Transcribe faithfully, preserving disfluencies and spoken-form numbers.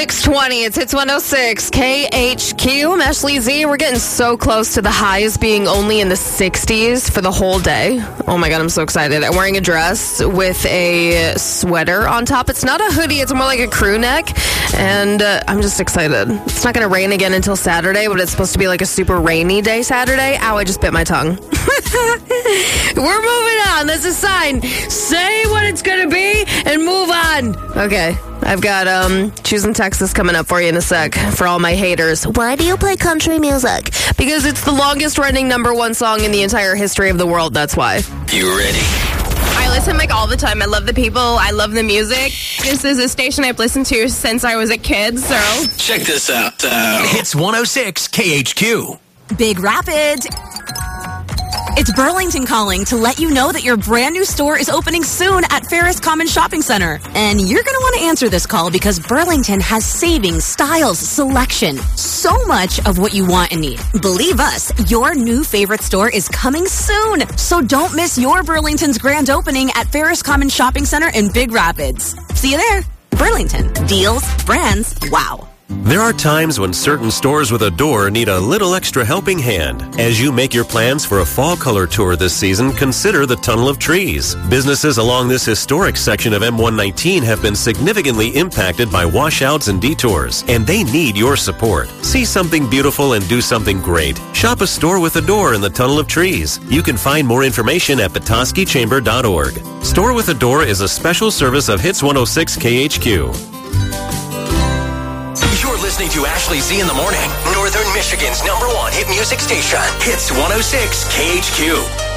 six twenty, it's Hits one oh six, K H Q. I'm Ashley Z. We're getting so close to the highs being only in the sixties for the whole day. Oh my God, I'm so excited. I'm wearing a dress with a sweater on top. It's not a hoodie, it's more like a crew neck. And uh, I'm just excited. It's not going to rain again until Saturday, but it's supposed to be like a super rainy day Saturday. Ow, I just bit my tongue. We're moving on. That's a sign. Say what it's going to be and move on. Okay. I've got um, Choosing Texas coming up for you in a sec for all my haters. Why do you play country music? Because it's the longest running number one song in the entire history of the world. That's why. You ready? I listen like all the time. I love the people. I love the music. This is a station I've listened to since I was a kid, so. Check this out. Uh, Hits one oh six K H Q. Big Rapids. It's Burlington calling to let you know that your brand new store is opening soon at Ferris Common Shopping Center. And you're going to want to answer this call because Burlington has savings, styles, selection, so much of what you want and need. Believe us, your new favorite store is coming soon. So don't miss your Burlington's grand opening at Ferris Common Shopping Center in Big Rapids. See you there. Burlington. Deals, brands, wow. There are times when certain stores with a door need a little extra helping hand. As you make your plans for a fall color tour this season, consider the Tunnel of Trees. Businesses along this historic section of M one nineteen have been significantly impacted by washouts and detours, and they need your support. See something beautiful and do something great. Shop a store with a door in the Tunnel of Trees. You can find more information at petoskey chamber dot org. Store with a Door is a special service of Hits one oh six K H Q. You're listening to Ashley Z in the Morning, Northern Michigan's number one hit music station. Hits one oh six K H Q.